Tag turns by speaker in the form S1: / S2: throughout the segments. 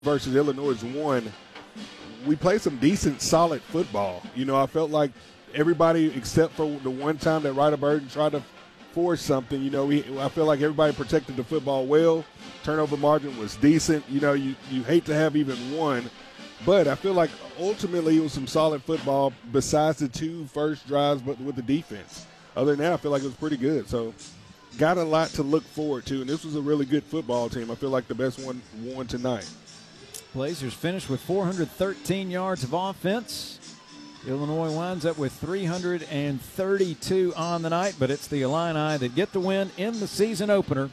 S1: versus Illinois 1, we played some decent, solid football. I felt like everybody except for the one time that Ryder Burton tried to force something, I feel like everybody protected the football well. Turnover margin was decent. You hate to have even one, but I feel like ultimately it was some solid football besides the 2 first drives, but with the defense. Other than that, I feel like it was pretty good. So got a lot to look forward to, and this was a really good football team. I feel like the best one won tonight.
S2: Blazers finished with 413 yards of offense. Illinois winds up with 332 on the night, but it's the Illini that get the win in the season opener.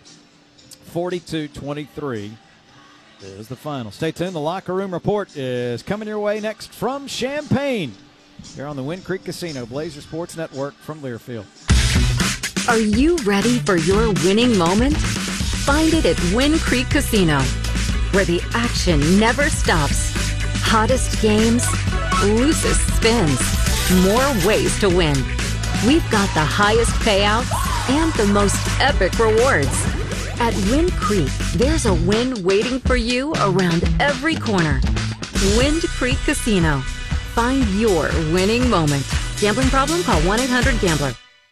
S2: 42-23 is the final. Stay tuned. The Locker Room Report is coming your way next from Champaign here on the Wind Creek Casino Blazer Sports Network from Learfield.
S3: Are you ready for your winning moment? Find it at Wind Creek Casino, where the action never stops. Hottest games, loosest spins, more ways to win. We've got the highest payouts and the most epic rewards. At Wind Creek, there's a win waiting for you around every corner. Wind Creek Casino. Find your winning moment. Gambling problem? Call 1-800-GAMBLER.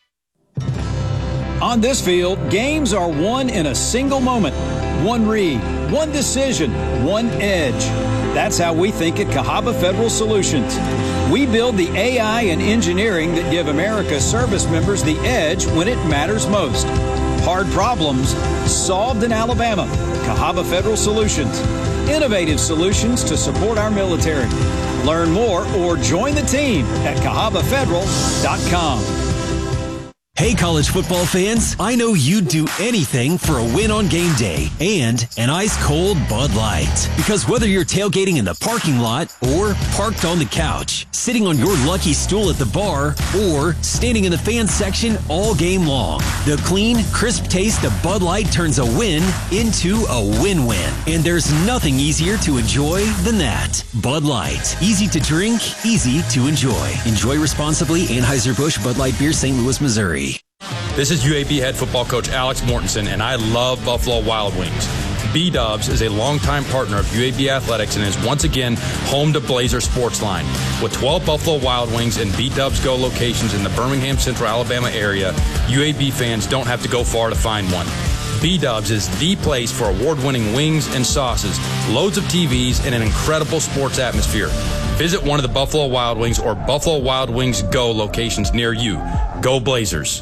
S4: On this field, games are won in a single moment. One read, one decision, one edge. That's how we think at Cahaba Federal Solutions. We build the AI and engineering that give America's service members the edge when it matters most. Hard problems solved in Alabama. Cahaba Federal Solutions. Innovative solutions to support our military. Learn more or join the team at CahabaFederal.com.
S5: Hey, college football fans, I know you'd do anything for a win on game day and an ice-cold Bud Light. Because whether you're tailgating in the parking lot or parked on the couch, sitting on your lucky stool at the bar, or standing in the fan section all game long, the clean, crisp taste of Bud Light turns a win into a win-win. And there's nothing easier to enjoy than that. Bud Light. Easy to drink, easy to enjoy. Enjoy responsibly. Anheuser-Busch Bud Light Beer, St. Louis, Missouri.
S6: This is UAB head football coach Alex Mortensen, and I love Buffalo Wild Wings. B-Dubs is a longtime partner of UAB Athletics and is once again home to Blazer Sportsline. With 12 Buffalo Wild Wings and B-Dubs Go locations in the Birmingham, Central Alabama area, UAB fans don't have to go far to find one. B-Dubs is the place for award-winning wings and sauces, loads of TVs, and an incredible sports atmosphere. Visit one of the Buffalo Wild Wings or Buffalo Wild Wings Go locations near you. Go Blazers.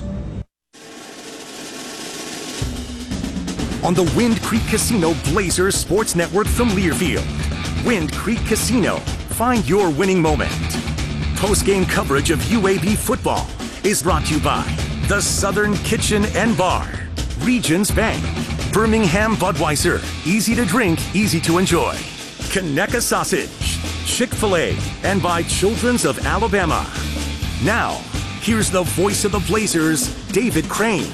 S7: On the Wind Creek Casino Blazers Sports Network from Learfield. Wind Creek Casino. Find your winning moment. Post-game coverage of UAB football is brought to you by the Southern Kitchen and Bar, Regions Bank, Birmingham Budweiser, easy to drink, easy to enjoy, Conecuh Sausage, Chick-fil-A, and by Children's of Alabama. Now, here's the voice of the Blazers, David Crane.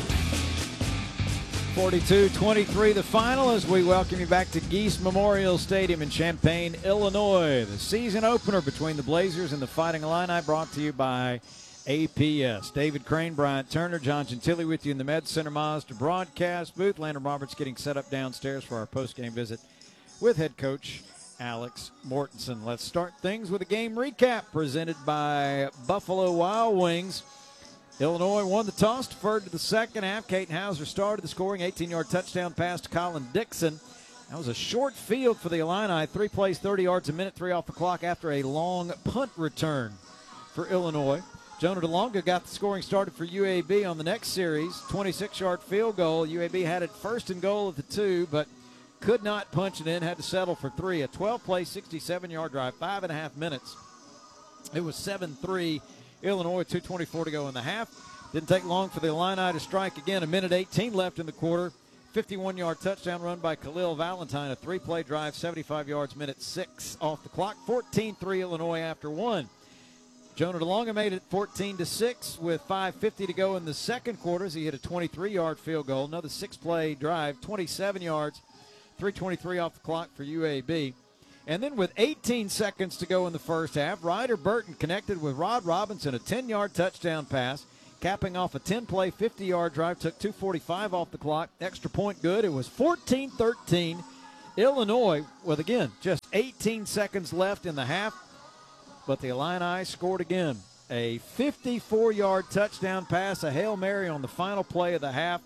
S2: 42-23 the final as we welcome you back to Geese Memorial Stadium in Champaign, Illinois. The season opener between the Blazers and the Fighting Illini, brought to you by APS. David Crane, Bryant Turner, John Gentili with you in the Med Center Mazda broadcast booth. Landon Roberts getting set up downstairs for our post-game visit with head coach Alex Mortensen. Let's start things with a game recap presented by Buffalo Wild Wings. Illinois won the toss, deferred to the second half. Caden Hauser started the scoring, 18-yard touchdown pass to Colin Dixon. That was a short field for the Illini. 3 plays, 30 yards a minute, 3 off the clock after a long punt return for Illinois. Jonah DeLonga got the scoring started for UAB on the next series. 26-yard field goal. UAB had it first and goal at the 2, but could not punch it in, had to settle for 3. A 12-play, 67-yard drive, 5.5 minutes. It was 7-3. Illinois, 2:24 to go in the half. Didn't take long for the Illini to strike again. 1:18 left in the quarter. 51-yard touchdown run by Khalil Valentine. A 3-play drive, 75 yards, minute 6 off the clock. 14-3 Illinois after 1. Jonah DeLonga made it 14-6 with 5:50 to go in the second quarter as he hit a 23-yard field goal. Another 6-play drive, 27 yards, 3:23 off the clock for UAB. And then with 18 seconds to go in the first half, Ryder Burton connected with Rod Robinson, a 10-yard touchdown pass, capping off a 10-play, 50-yard drive, took 2:45 off the clock. Extra point good. It was 14-13. Illinois, with, again, just 18 seconds left in the half, but the Illini scored again. A 54-yard touchdown pass, a Hail Mary on the final play of the half.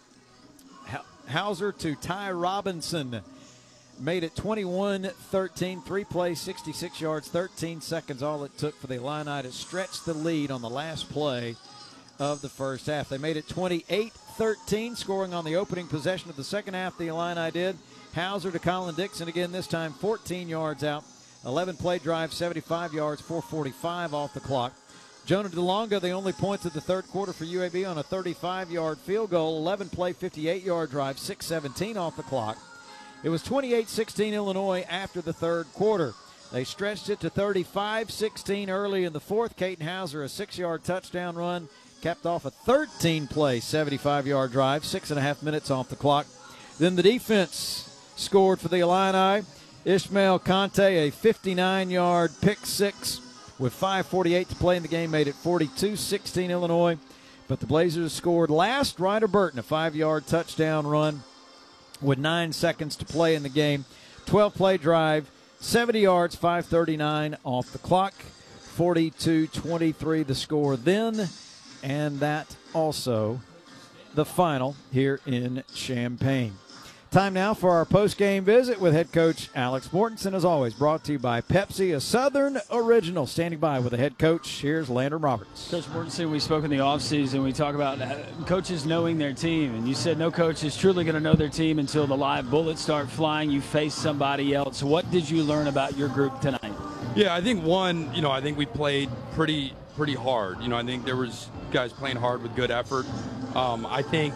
S2: Hauser to Ty Robinson made it 21-13, 3 plays, 66 yards, 13 seconds, all it took for the Illini to stretch the lead on the last play of the first half. They made it 28-13, scoring on the opening possession of the second half, the Illini did. Hauser to Colin Dixon again, this time 14 yards out, 11-play drive, 75 yards, 4:45 off the clock. Jonah DeLonga, the only points of the third quarter for UAB on a 35-yard field goal, 11-play, 58-yard drive, 6:17 off the clock. It was 28-16 Illinois after the third quarter. They stretched it to 35-16 early in the fourth. Caden Hauser, a 6-yard touchdown run, capped off a 13-play, 75-yard drive, 6.5 minutes off the clock. Then the defense scored for the Illini. Ishmael Conte, a 59-yard pick six with 5:48 to play in the game, made it 42-16 Illinois. But the Blazers scored last. Ryder Burton, a 5-yard touchdown run with 9 seconds to play in the game. 12-play drive, 70 yards, 5:39 off the clock. 42-23 the score then. And that also the final here in Champaign. Time now for our post-game visit with head coach Alex Mortensen, as always, brought to you by Pepsi, a Southern original. Standing by with the head coach, here's Landon Roberts.
S8: Coach Mortensen, we spoke in the offseason. We talk about coaches knowing their team, and you said no coach is truly going to know their team until the live bullets start flying. You face somebody else. What did you learn about your group tonight?
S6: Yeah, I think I think we played pretty hard. I think there was guys playing hard with good effort. I think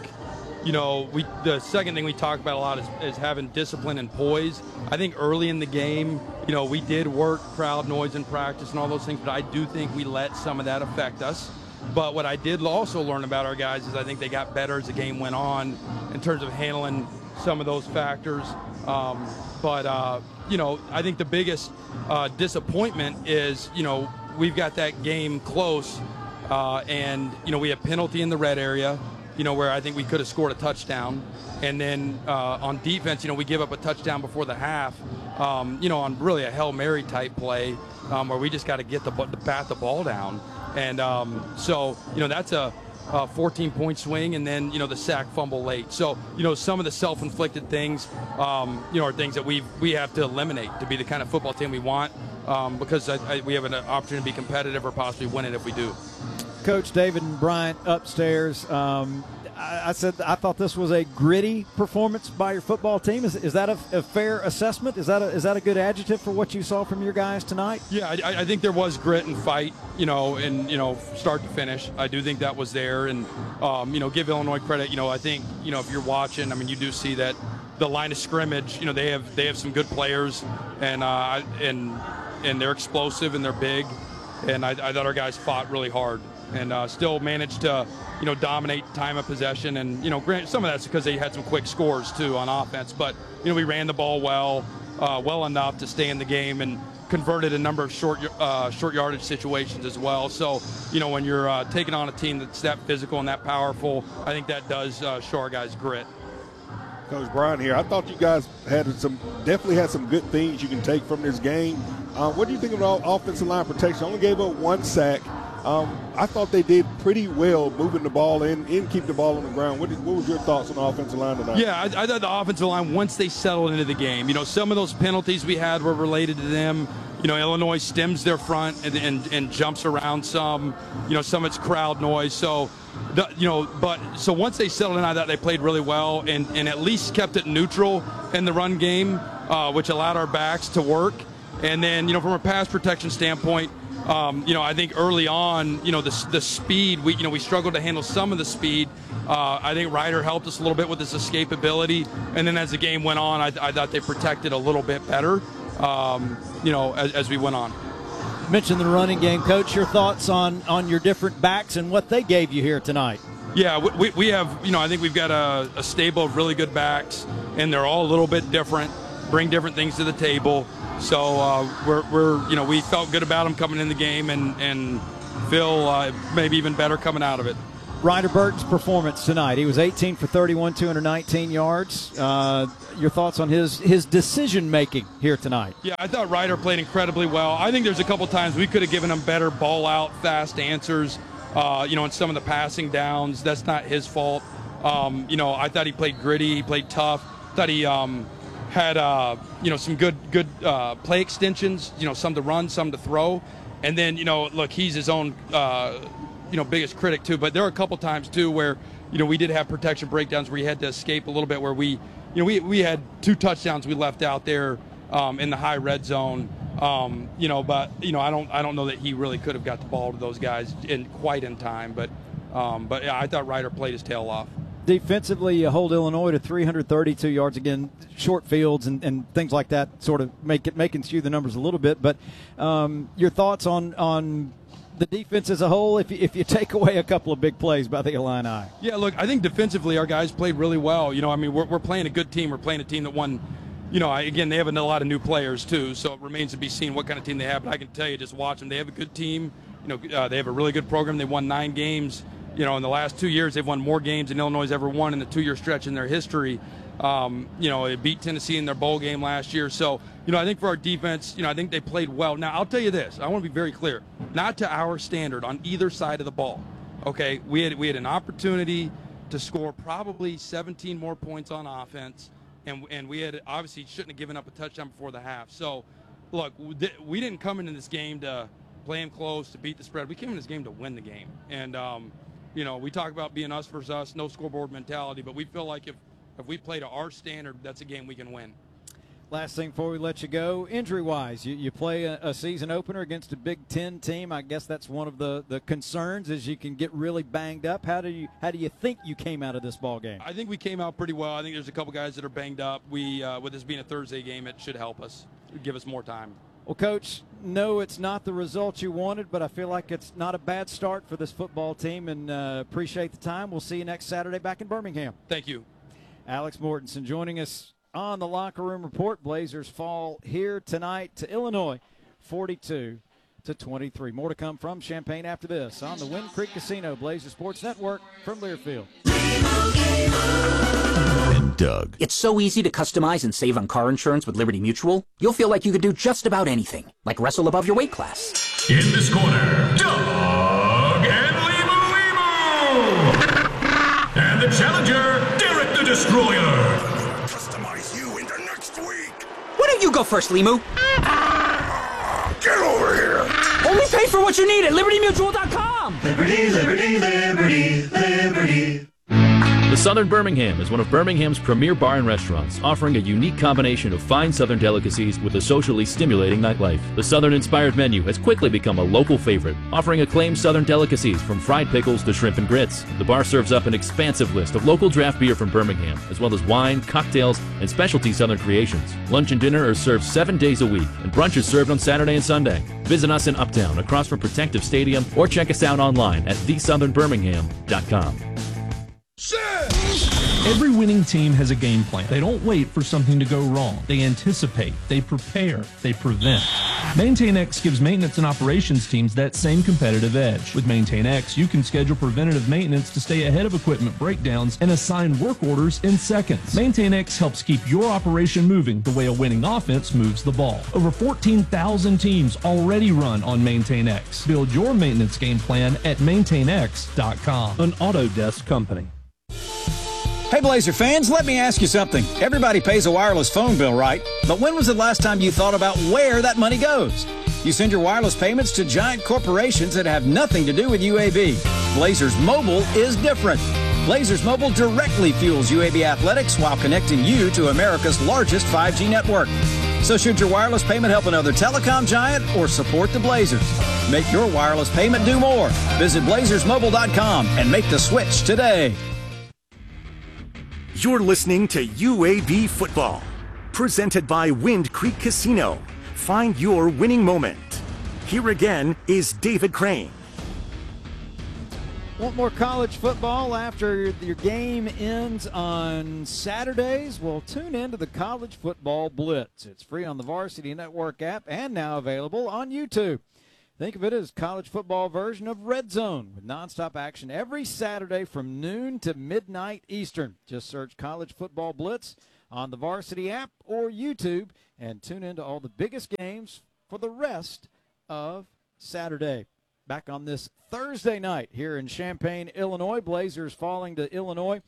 S6: the second thing we talk about a lot is having discipline and poise. I think early in the game, we did work crowd noise in practice and all those things, but I do think we let some of that affect us. But what I did also learn about our guys is I think they got better as the game went on in terms of handling some of those factors. I think the biggest disappointment is, we've got that game close, and we have penalty in the red area, where I think we could have scored a touchdown. And then on defense, we give up a touchdown before the half, on really a Hail Mary type play, where we just got to get bat the ball down. And that's a 14-point swing, and then, the sack fumble late. So, some of the self-inflicted things, are things that we have to eliminate to be the kind of football team we want, because we have an opportunity to be competitive or possibly win it if we do.
S2: Coach David and Bryant upstairs. I said I thought this was a gritty performance by your football team. Is that a fair assessment? Is that a good adjective for what you saw from your guys tonight?
S6: Yeah, I think there was grit and fight, and start to finish. I do think that was there, and give Illinois credit. I think if you're watching, you do see that the line of scrimmage. They have some good players, and they're explosive and they're big, and I thought our guys fought really hard. And still managed to, dominate time of possession. And, granted, some of that's because they had some quick scores, too, on offense. But, we ran the ball well enough to stay in the game and converted a number of short yardage situations as well. So, when you're taking on a team that's that physical and that powerful, I think that does show our guys grit.
S1: Coach Brian here. I thought you guys definitely had some good things you can take from this game. What do you think of the offensive line protection? Only gave up 1 sack. I thought they did pretty well moving the ball in and keep the ball on the ground. What was your thoughts on the offensive line tonight?
S6: Yeah, I thought the offensive line, once they settled into the game, some of those penalties we had were related to them. Illinois stems their front and jumps around some. Some of it's crowd noise. So, so once they settled in, I thought they played really well and at least kept it neutral in the run game, which allowed our backs to work. And then, from a pass protection standpoint, I think early on, the speed, we struggled to handle some of the speed. I think Ryder helped us a little bit with his escapability. And then as the game went on, I thought they protected a little bit better, as we went on.
S2: You mentioned the running game. Coach, your thoughts on your different backs and what they gave you here tonight?
S6: Yeah, we have, I think we've got a stable of really good backs, and they're all a little bit different, bring different things to the table. So we felt good about them coming in the game and feel maybe even better coming out of it.
S2: Ryder Burton's performance tonight. He was 18 for 31, 219 yards. Your thoughts on his decision-making here tonight?
S6: Yeah, I thought Ryder played incredibly well. I think there's a couple times we could have given him better ball-out, fast answers, in some of the passing downs. That's not his fault. I thought he played gritty. He played tough. Thought he had, some good play extensions, some to run, some to throw. And then, look, he's his own biggest critic too, but there are a couple times too where we did have protection breakdowns where he had to escape a little bit, where we had 2 touchdowns we left out there in the high red zone, but I don't know that he really could have got the ball to those guys quite in time, but yeah, I thought Ryder played his tail off.
S2: Defensively, you hold Illinois to 332 yards. Again, short fields and things like that sort of making skew the numbers a little bit, but your thoughts on the defense as a whole, if you take away a couple of big plays by the Illini?
S6: Yeah, look, I think defensively our guys played really well. We're playing a good team. We're playing a team that won. Again, they have a lot of new players too, so it remains to be seen what kind of team they have. But I can tell you, just watch them. They have a good team. They have a really good program. They won 9 games. In the last 2 years, they've won more games than Illinois has ever won in the 2-year stretch in their history. They beat Tennessee in their bowl game last year. So, I think for our defense, I think they played well. Now, I'll tell you this. I want to be very clear. Not to our standard on either side of the ball. Okay? We had an opportunity to score probably 17 more points on offense, and we had obviously shouldn't have given up a touchdown before the half. So, look, we didn't come into this game to play them close, to beat the spread. We came in this game to win the game. And, we talk about being us versus us, no scoreboard mentality, but we feel like if we play to our standard, that's a game we can win.
S2: Last thing before we let you go, injury-wise, you play a season opener against a Big Ten team. I guess that's one of the concerns is you can get really banged up. How do you think you came out of this ball game?
S6: I think we came out pretty well. I think there's a couple guys that are banged up. With this being a Thursday game, it should help us, give us more time.
S2: Well, Coach, no, it's not the result you wanted, but I feel like it's not a bad start for this football team, and appreciate the time. We'll see you next Saturday back in Birmingham.
S6: Thank you.
S2: Alex Mortensen joining us on the Locker Room Report. Blazers fall here tonight to Illinois, 42-23. More to come from Champaign after this on the Wind Creek Casino Blazer Sports Network from Learfield.
S9: And Doug.
S10: It's so easy to customize and save on car insurance with Liberty Mutual. You'll feel like you could do just about anything, like wrestle above your weight class.
S11: In this corner, Doug and Limu. And the challenger, Derek the Destroyer.
S12: Customize you into next week.
S10: Why don't you go first, Limu?
S12: Get over here.
S10: Only pay for what you need at LibertyMutual.com.
S13: Liberty, liberty, liberty, liberty.
S14: The Southern Birmingham is one of Birmingham's premier bar and restaurants, offering a unique combination of fine Southern delicacies with a socially stimulating nightlife. The Southern-inspired menu has quickly become a local favorite, offering acclaimed Southern delicacies from fried pickles to shrimp and grits. The bar serves up an expansive list of local draft beer from Birmingham, as well as wine, cocktails, and specialty Southern creations. Lunch and dinner are served 7 days a week, and brunch is served on Saturday and Sunday. Visit us in Uptown, across from Protective Stadium, or check us out online at thesouthernbirmingham.com.
S15: Every winning team has a game plan. They don't wait for something to go wrong. They anticipate, they prepare, they prevent. MaintainX gives maintenance and operations teams that same competitive edge. With MaintainX, you can schedule preventative maintenance to stay ahead of equipment breakdowns and assign work orders in seconds. MaintainX helps keep your operation moving the way a winning offense moves the ball. Over 14,000 teams already run on MaintainX. Build your maintenance game plan at MaintainX.com. An Autodesk company.
S4: Hey Blazer fans, let me ask you something. Everybody pays a wireless phone bill, right? But when was the last time you thought about where that money goes? You send your wireless payments to giant corporations that have nothing to do with UAB. Blazers Mobile is different. Blazers Mobile directly fuels UAB athletics while connecting you to America's largest 5G network. So should your wireless payment help another telecom giant or support the Blazers? Make your wireless payment do more. Visit BlazersMobile.com and make the switch today.
S7: You're listening to UAB Football, presented by Wind Creek Casino. Find your winning moment. Here again is David Crane.
S2: Want more college football after your game ends on Saturdays? Well, tune in to the College Football Blitz. It's free on the Varsity Network app and now available on YouTube. Think of it as college football version of Red Zone with nonstop action every Saturday from noon to midnight Eastern. Just search College Football Blitz on the Varsity app or YouTube and tune into all the biggest games for the rest of Saturday. Back on this Thursday night here in Champaign, Illinois. Blazers falling to Illinois.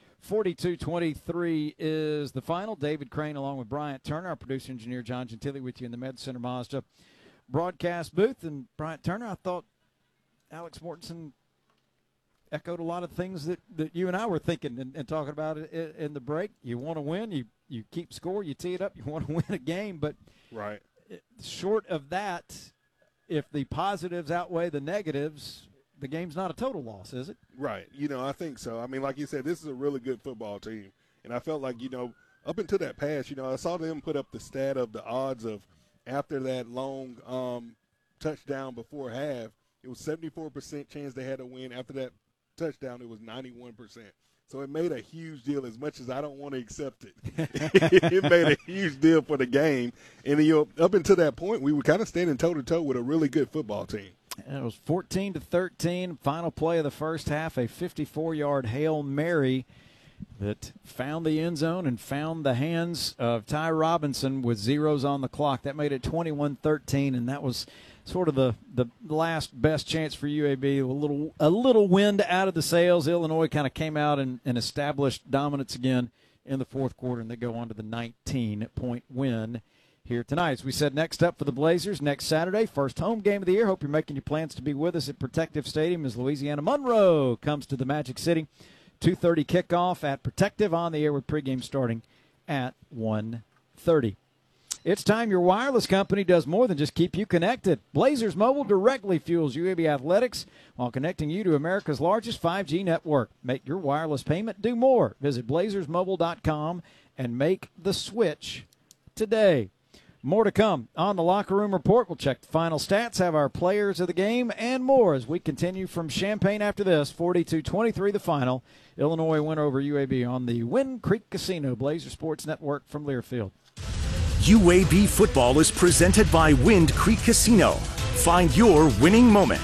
S2: 42-23 is the final. David Crane along with Bryant Turner, our producer engineer John Gentili with you in the Med Center Mazda broadcast booth. And Bryant Turner, I thought Alex Mortensen echoed a lot of things that you and I were thinking and talking about in the break. You want to win, you keep score, you tee it up, you want to win a game. But
S1: right,
S2: short of that, if the positives outweigh the negatives, the game's not a total loss, is it?
S1: Right. I think so. I mean, like you said, this is a really good football team. And I felt like, up until that pass, I saw them put up the stat of the odds of after that long touchdown before half, it was 74% chance they had to win. After that touchdown, it was 91%. So it made a huge deal. As much as I don't want to accept it, it made a huge deal for the game. And up until that point, we were kind of standing toe-to-toe with a really good football team.
S2: And it was 14-13, final play of the first half, a 54-yard Hail Mary that found the end zone and found the hands of Ty Robinson with zeros on the clock. That made it 21-13, and that was sort of the last best chance for UAB. A little wind out of the sails. Illinois kind of came out and established dominance again in the fourth quarter, and they go on to the 19-point win here tonight. As we said, next up for the Blazers next Saturday, first home game of the year. Hope you're making your plans to be with us at Protective Stadium as Louisiana Monroe comes to the Magic City. 2:30 kickoff at Protective, on the air with pregame starting at 1:30. It's time your wireless company does more than just keep you connected. Blazers Mobile directly fuels UAB athletics while connecting you to America's largest 5G network. Make your wireless payment do more. Visit blazersmobile.com and make the switch today. More to come on the Locker Room Report. We'll check the final stats, have our players of the game, and more as we continue from Champaign after this. 42-23 the final. Illinois win over UAB on the Wind Creek Casino Blazer Sports Network from Learfield.
S7: UAB football is presented by Wind Creek Casino. Find your winning moment.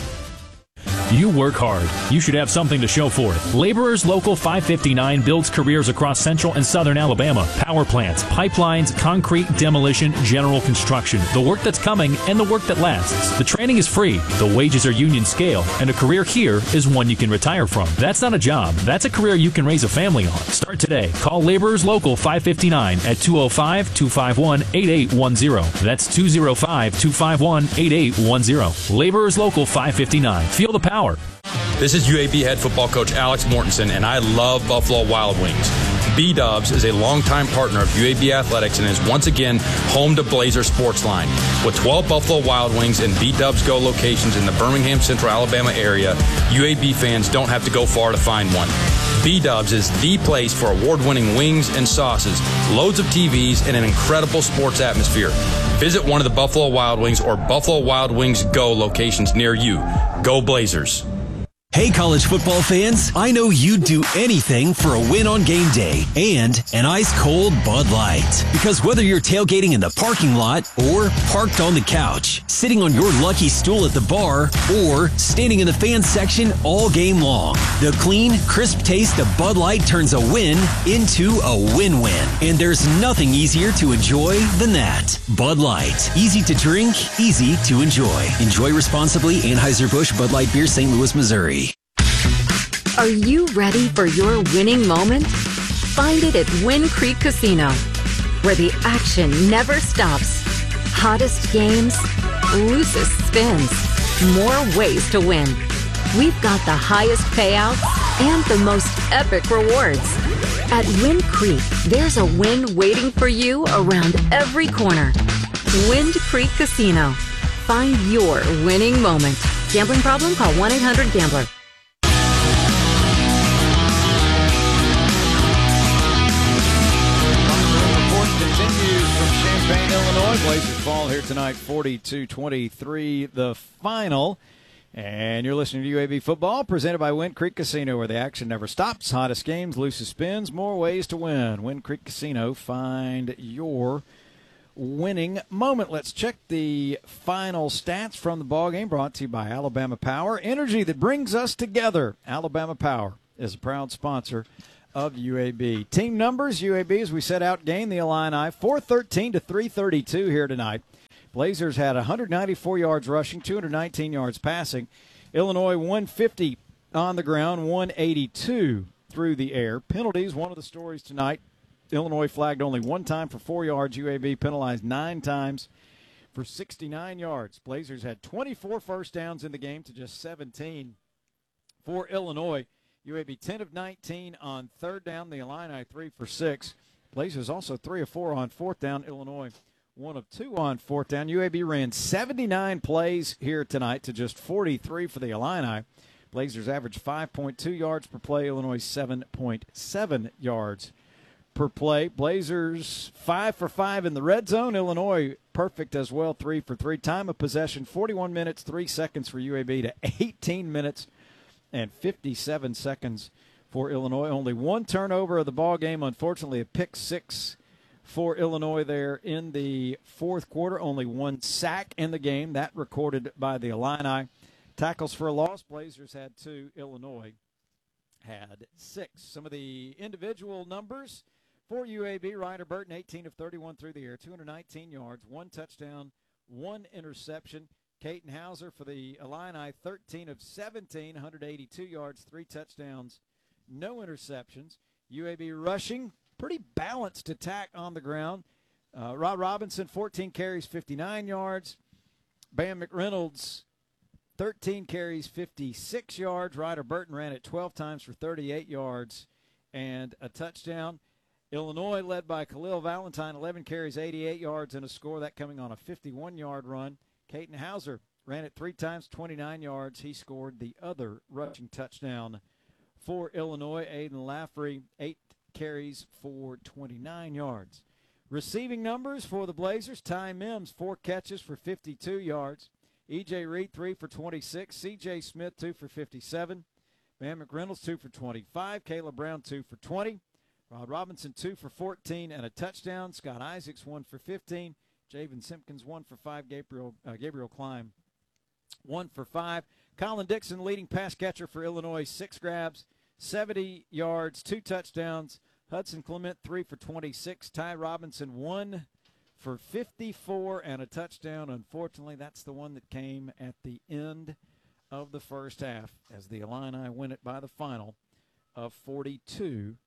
S14: You work hard. You should have something to show for it. Laborers Local 559 builds careers across central and southern Alabama. Power plants, pipelines, concrete, demolition, general construction. The work that's coming and the work that lasts. The training is free. The wages are union scale. And a career here is one you can retire from. That's not a job. That's a career you can raise a family on. Start today. Call Laborers Local 559 at 205-251-8810. That's 205-251-8810. Laborers Local 559. Feel the power.
S6: This is UAB head football coach Alex Mortensen, and I love Buffalo Wild Wings. B-Dubs is a longtime partner of UAB Athletics and is once again home to Blazer Sportsline. With 12 Buffalo Wild Wings and B-Dubs Go locations in the Birmingham, Central Alabama area, UAB fans don't have to go far to find one. B-Dubs is the place for award-winning wings and sauces, loads of TVs, and an incredible sports atmosphere. Visit one of the Buffalo Wild Wings or Buffalo Wild Wings Go locations near you. Go Blazers.
S5: Hey, college football fans, I know you'd do anything for a win on game day and an ice-cold Bud Light. Because whether you're tailgating in the parking lot or parked on the couch, sitting on your lucky stool at the bar, or standing in the fan section all game long, the clean, crisp taste of Bud Light turns a win into a win-win. And there's nothing easier to enjoy than that. Bud Light. Easy to drink, easy to enjoy. Enjoy responsibly. Anheuser-Busch Bud Light Beer, St. Louis, Missouri.
S3: Are you ready for your winning moment? Find it at Wind Creek Casino, where the action never stops. Hottest games, loosest spins, more ways to win. We've got the highest payouts and the most epic rewards. At Wind Creek, there's a win waiting for you around every corner. Wind Creek Casino. Find your winning moment. Gambling problem? Call 1-800-GAMBLER.
S2: Illinois Blazers fall here tonight, 42-23, the final. And you're listening to UAB football, presented by Wind Creek Casino, where the action never stops. Hottest games, loosest spins, more ways to win. Wind Creek Casino, find your winning moment. Let's check the final stats from the ballgame, brought to you by Alabama Power. Energy that brings us together. Alabama Power is a proud sponsor of UAB. Team numbers, UAB, as we set out, gained the Illini 413 to 332 here tonight. Blazers had 194 yards rushing, 219 yards passing. Illinois 150 on the ground, 182 through the air. Penalties, one of the stories tonight. Illinois flagged only one time for 4 yards. UAB penalized 9 times for 69 yards. Blazers had 24 first downs in the game to just 17 for Illinois. UAB 10 of 19 on third down. The Illini 3 for 6. Blazers also 3 of 4 on fourth down. Illinois 1 of 2 on fourth down. UAB ran 79 plays here tonight to just 43 for the Illini. Blazers averaged 5.2 yards per play. Illinois 7.7 yards per play. Blazers 5 for 5 in the red zone. Illinois perfect as well, 3 for 3. Time of possession 41 minutes 3 seconds for UAB to 18 minutes and 57 seconds for Illinois. Only one turnover of the ball game. Unfortunately, a pick 6 for Illinois there in the fourth quarter. Only one sack in the game. That recorded by the Illini. Tackles for a loss. Blazers had 2. Illinois had 6. Some of the individual numbers for UAB: Ryder Burton, 18 of 31 through the air, 219 yards, 1 touchdown, 1 interception. Caton Hauser for the Illini, 13 of 17, 182 yards, 3 touchdowns, no interceptions. UAB rushing, pretty balanced attack on the ground. Rod Robinson, 14 carries, 59 yards. Bam McReynolds, 13 carries, 56 yards. Ryder Burton ran it 12 times for 38 yards and a touchdown. Illinois led by Khalil Valentine, 11 carries, 88 yards and a score, that coming on a 51-yard run. Caton Hauser ran it 3 times, 29 yards. He scored the other rushing touchdown for Illinois. Aiden Laffrey, 8 carries for 29 yards. Receiving numbers for the Blazers: Ty Mims, 4 catches for 52 yards. E.J. Reed, 3 for 26. C.J. Smith, 2 for 57. Bam McReynolds, 2 for 25. Caleb Brown, 2 for 20. Rod Robinson, 2 for 14 and a touchdown. Scott Isaacs, 1 for 15. Javen Simpkins, 1 for 5. Gabriel Klein, 1 for 5. Colin Dixon, leading pass catcher for Illinois, 6 grabs, 70 yards, 2 touchdowns. Hudson Clement, 3 for 26. Ty Robinson, 1 for 54 and a touchdown. Unfortunately, that's the one that came at the end of the first half as the Illini win it by the final of 42-23.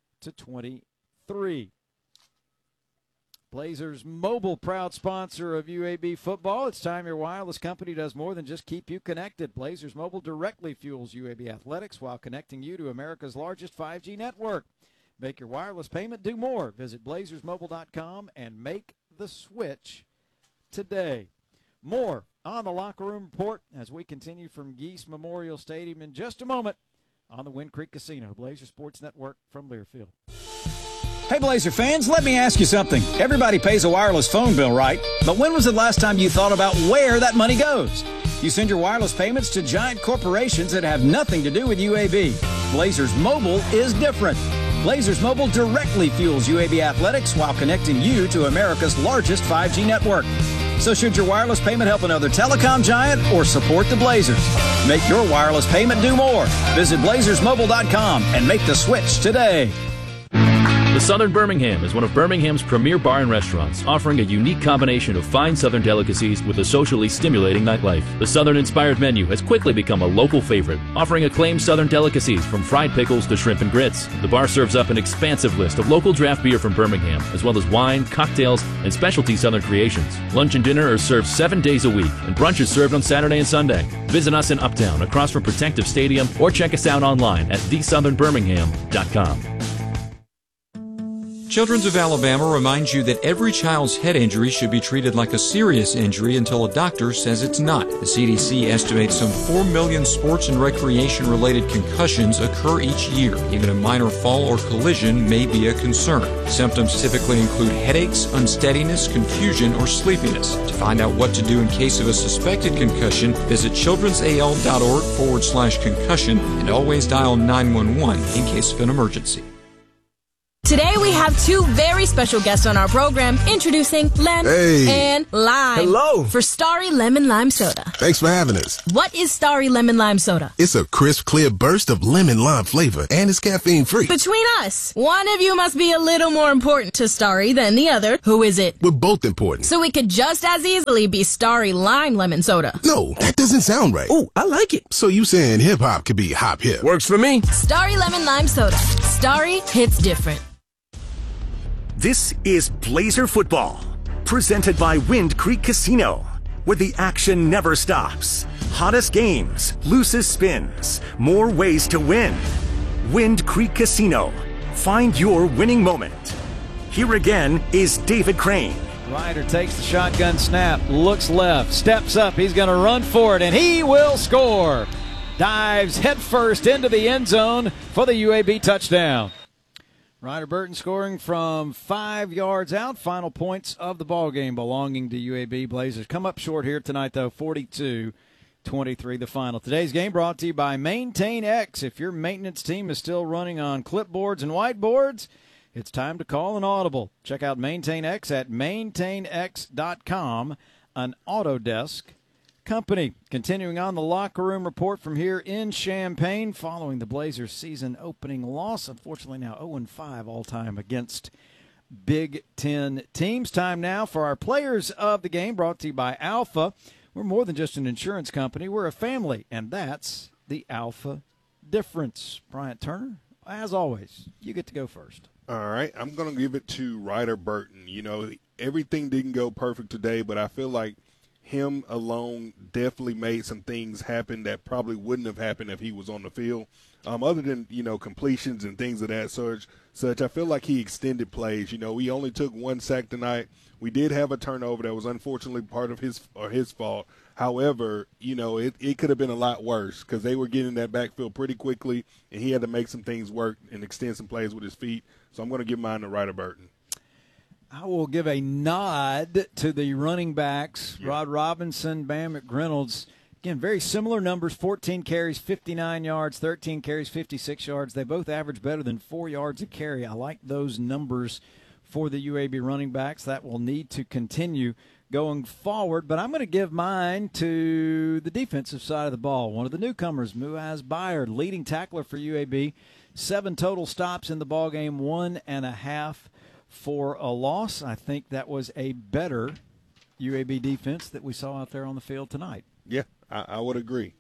S2: Blazers Mobile, proud sponsor of UAB football. It's time your wireless company does more than just keep you connected. Blazers Mobile directly fuels UAB athletics while connecting you to America's largest 5G network. Make your wireless payment do more. Visit blazersmobile.com and make the switch today. More on the Locker Room Report as we continue from Geese Memorial Stadium in just a moment on the Wind Creek Casino, Blazer Sports Network from Learfield.
S4: Hey, Blazer fans, let me ask you something. Everybody pays a wireless phone bill, right? But when was the last time you thought about where that money goes? You send your wireless payments to giant corporations that have nothing to do with UAB. Blazers Mobile is different. Blazers Mobile directly fuels UAB athletics while connecting you to America's largest 5G network. So should your wireless payment help another telecom giant or support the Blazers? Make your wireless payment do more. Visit blazersmobile.com and make the switch today.
S14: The Southern Birmingham is one of Birmingham's premier bar and restaurants, offering a unique combination of fine Southern delicacies with a socially stimulating nightlife. The Southern-inspired menu has quickly become a local favorite, offering acclaimed Southern delicacies from fried pickles to shrimp and grits. The bar serves up an expansive list of local draft beer from Birmingham, as well as wine, cocktails, and specialty Southern creations. Lunch and dinner are served 7 days a week, and brunch is served on Saturday and Sunday. Visit us in Uptown, across from Protective Stadium, or check us out online at thesouthernbirmingham.com.
S9: Children's of Alabama reminds you that every child's head injury should be treated like a serious injury until a doctor says it's not. The CDC estimates some 4 million sports and recreation-related concussions occur each year. Even a minor fall or collision may be a concern. Symptoms typically include headaches, unsteadiness, confusion, or sleepiness. To find out what to do in case of a suspected concussion, visit childrensal.org/concussion and always dial 911 in case of an emergency.
S16: Today we have two very special guests on our program. Introducing Lem and Lime.
S17: Hello.
S16: For Starry Lemon Lime Soda.
S17: Thanks for having us.
S16: What is Starry Lemon Lime Soda?
S17: It's a crisp, clear burst of lemon lime flavor, and it's caffeine-free.
S16: Between us, one of you must be a little more important to Starry than the other. Who is it?
S17: We're both important.
S16: So it could just as easily be Starry Lime Lemon Soda.
S17: No, that doesn't sound right. Oh, I like it. So you saying hip-hop could be hop-hip? Works for me.
S16: Starry Lemon Lime Soda. Starry hits different.
S7: This is Blazer Football, presented by Wind Creek Casino, where the action never stops. Hottest games, loosest spins, more ways to win. Wind Creek Casino. Find your winning moment. Here again is David Crane.
S2: Ryder takes the shotgun snap, looks left, steps up, he's going to run for it, and he will score. Dives headfirst into the end zone for the UAB touchdown. Ryder Burton scoring from 5 yards out. Final points of the ball game belonging to UAB. Blazers come up short here tonight, though, 42-23 the final. Today's game brought to you by Maintain X. If your maintenance team is still running on clipboards and whiteboards, it's time to call an audible. Check out Maintain X at maintainx.com, an Autodesk company. Continuing on the locker room report from here in Champaign following the Blazers season opening loss. Unfortunately now 0-5 all-time against Big Ten teams. Time now for our players of the game, brought to you by Alpha. We're more than just an insurance company. We're a family, and that's the Alpha difference. Bryant Turner, as always, you get to go first.
S1: All right, I'm going to give it to Ryder Burton. You know, everything didn't go perfect today, but I feel like him alone definitely made some things happen that probably wouldn't have happened if he was on the field. Other than, completions and things of that such, I feel like he extended plays. We only took one sack tonight. We did have a turnover that was unfortunately part of his fault. However, it could have been a lot worse because they were getting that backfield pretty quickly, and he had to make some things work and extend some plays with his feet. So I'm going to give mine to Ryder Burton.
S2: I will give a nod to the running backs, Rod Robinson, Bam McReynolds. Again, very similar numbers, 14 carries, 59 yards, 13 carries, 56 yards. They both average better than 4 yards a carry. I like those numbers for the UAB running backs. That will need to continue going forward. But I'm going to give mine to the defensive side of the ball. One of the newcomers, Muaz Byard, leading tackler for UAB. 7 total stops in the ballgame, 1.5 for a loss. I think that was a better UAB defense that we saw out there on the field tonight.
S1: Yeah, I would agree.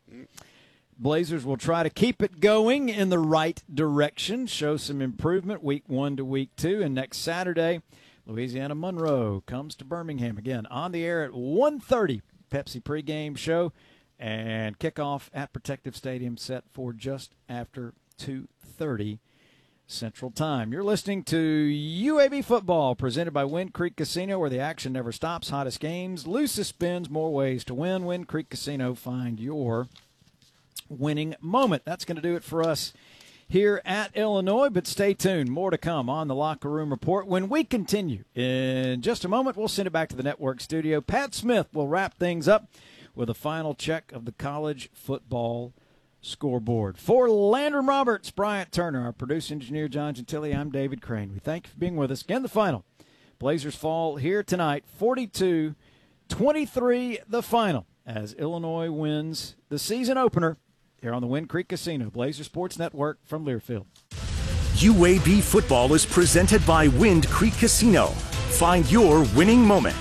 S2: Blazers will try to keep it going in the right direction, show some improvement week 1 to week 2, and next Saturday, Louisiana Monroe comes to Birmingham again on the air at 1:30. Pepsi pregame show and kickoff at Protective Stadium set for just after 2:30 Central Time. You're listening to UAB football presented by Wind Creek Casino, where the action never stops. Hottest games, loosest spins, more ways to win. Wind Creek Casino, find your winning moment. That's going to do it for us here at Illinois, but stay tuned. More to come on the Locker Room Report when we continue. In just a moment, we'll send it back to the network studio. Pat Smith will wrap things up with a final check of the college football scoreboard. For Landon Roberts, Bryant Turner, our producer engineer John Gentili, I'm David Crane. We thank you for being with us. Again, the final. Blazers fall here tonight, 42-23 the final, as Illinois wins the season opener here on the Wind Creek Casino Blazer Sports Network from Learfield.
S7: UAB football is presented by Wind Creek Casino. Find your winning moment.